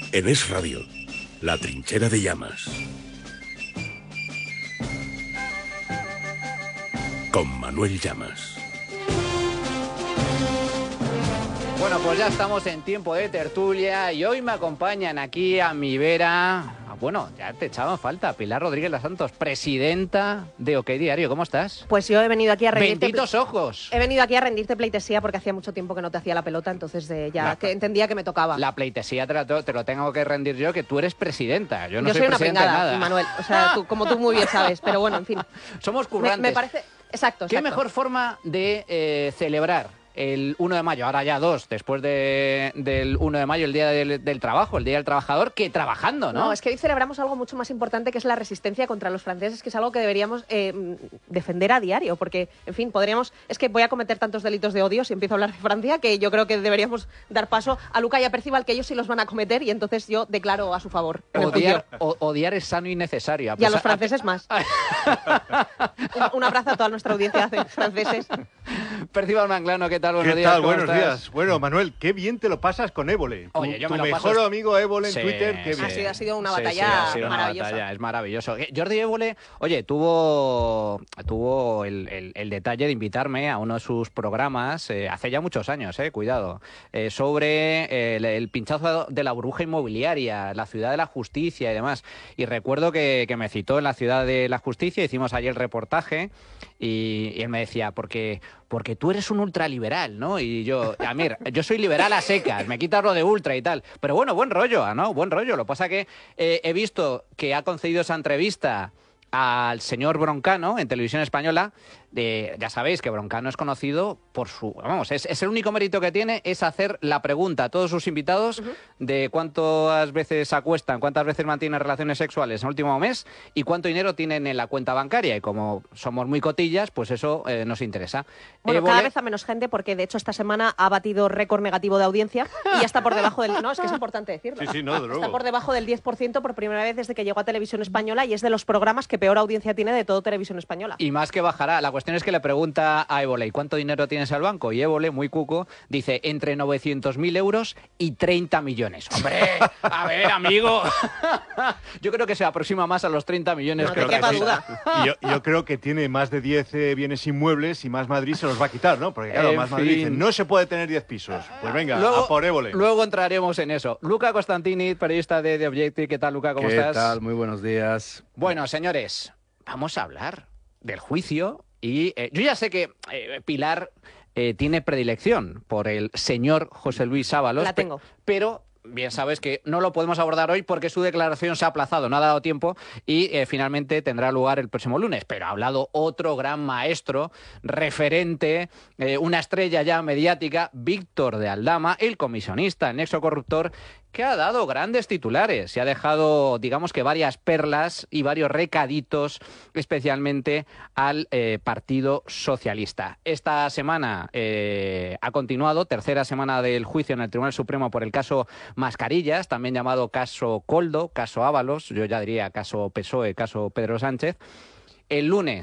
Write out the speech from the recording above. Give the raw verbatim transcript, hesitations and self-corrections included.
En Es Radio, La Trinchera de Llamas. Con Manuel Llamas. Bueno, pues ya estamos en tiempo de tertulia y hoy me acompañan aquí a mi vera... Bueno, ya te echaba falta, Pilar Rodríguez Los Santos, presidenta de OK Diario. ¿Cómo estás? Pues yo he venido aquí a rendirte... ¡Benditos ojos! He venido aquí a rendirte pleitesía porque hacía mucho tiempo que no te hacía la pelota, entonces eh, ya La... que entendía que me tocaba. La pleitesía te, la, te lo tengo que rendir yo, que tú eres presidenta. Yo no yo soy, soy una presidenta pringada, de nada. Manuel, o sea, tú, como tú muy bien sabes, pero bueno, en fin. Somos currantes. Me, me parece... Exacto, exacto. ¿Qué mejor forma de eh, celebrar el uno de mayo, ahora ya dos, después de, del uno de mayo, el Día del, del Trabajo, el Día del Trabajador, que trabajando, ¿no? No, es que hoy celebramos algo mucho más importante, que es la resistencia contra los franceses, que es algo que deberíamos eh, defender a diario, porque, en fin, podríamos... Es que voy a cometer tantos delitos de odio si empiezo a hablar de Francia, que yo creo que deberíamos dar paso a Luca y a Percival, que ellos sí los van a cometer, y entonces yo declaro a su favor. Odiar, o, odiar es sano y necesario. A y a los franceses más. un, un abrazo a toda nuestra audiencia de franceses. Percival Manglano, ¿qué tal? Buenos ¿Qué días. tal? Buenos estás? días. Bueno, Manuel, qué bien te lo pasas con Évole. Oye, tu, yo tu me lo mejor paso... amigo Évole en sí, Twitter. Qué sí. bien. Ha sido, ha sido una Sí, batalla sí, ha sido una maravillosa. batalla, es maravilloso. Jordi Évole, oye, tuvo, tuvo el, el, el detalle de invitarme a uno de sus programas, eh, hace ya muchos años, eh, cuidado, eh, sobre eh, el, el pinchazo de la burbuja inmobiliaria, la ciudad de la justicia y demás. Y recuerdo que, que me citó en la ciudad de la justicia, hicimos allí el reportaje y, y él me decía, porque... porque tú eres un ultraliberal, ¿no? Y yo, a ver, yo soy liberal a secas, me quitas lo de ultra y tal. Pero bueno, buen rollo, ¿no? Buen rollo. Lo que pasa que eh, he visto que ha concedido esa entrevista al señor Broncano en Televisión Española. De, ya sabéis que Broncano es conocido por su... Vamos, es, es el único mérito que tiene es hacer la pregunta a todos sus invitados uh-huh. de cuántas veces se acuestan, cuántas veces mantienen relaciones sexuales en el último mes y cuánto dinero tienen en la cuenta bancaria. Y como somos muy cotillas, pues eso eh, nos interesa. Bueno, Évole... cada vez a menos gente, porque de hecho esta semana ha batido récord negativo de audiencia y ya está por debajo del... No, es que es importante decirlo. Sí, sí, no, de luego. Está por debajo del diez por ciento por primera vez desde que llegó a Televisión Española y es de los programas que peor audiencia tiene de todo Televisión Española. Y más que bajará. La cuestión es que le pregunta a Évole, ¿y cuánto dinero tienes al banco? Y Évole, muy cuco, dice entre novecientos mil euros y treinta millones. ¡Hombre! A ver, amigo. Yo creo que se aproxima más a los treinta millones. No que te quepa duda. Y yo, yo creo que tiene más de diez eh, bienes inmuebles y Más Madrid se los va a quitar, ¿no? Porque claro, En Más Madrid fin. dice, no se puede tener diez pisos. Pues venga, luego, a por Évole. Luego entraremos en eso. Luca Costantini, periodista de The Objective. ¿Qué tal, Luca? ¿Cómo ¿Qué estás? ¿Qué tal? Muy buenos días. Bueno, señores, vamos a hablar del juicio. Y eh, yo ya sé que eh, Pilar eh, tiene predilección por el señor José Luis Ábalos. La tengo. Pe pero bien sabes que no lo podemos abordar hoy porque su declaración se ha aplazado, no ha dado tiempo y eh, finalmente tendrá lugar el próximo lunes. Pero ha hablado otro gran maestro, referente, eh, una estrella ya mediática, Víctor de Aldama, el comisionista, el nexo corruptor, que ha dado grandes titulares y ha dejado, digamos que varias perlas y varios recaditos, especialmente al eh, Partido Socialista. Esta semana eh, ha continuado, tercera semana del juicio en el Tribunal Supremo por el caso Mascarillas, también llamado caso Coldo, caso Ábalos, yo ya diría caso P S O E, caso Pedro Sánchez. El lunes